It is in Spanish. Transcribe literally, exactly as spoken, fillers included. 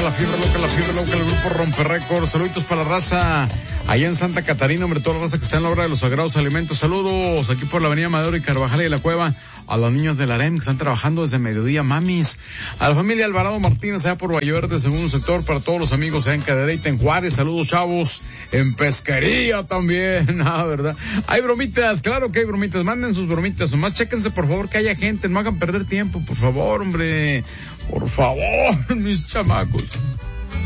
loca, la fiebre loca, la fiebre loca, el grupo Rompe Récords. Saluditos para la raza allá en Santa Catarina, hombre, toda la raza que está en la obra de los sagrados alimentos. Saludos aquí por la avenida Madero y Carvajal y la Cueva. A los niños del Arem que están trabajando desde mediodía, mamis. A la familia Alvarado Martínez, allá por Vallaverde, segundo sector, para todos los amigos allá en Cadereyta, en Juárez. Saludos, chavos. En pesquería también, ah, ¿verdad? Hay bromitas, claro que hay bromitas. Manden sus bromitas. Nomás chéquense, por favor, que haya gente. No hagan perder tiempo, por favor, hombre. Por favor, mis chamacos.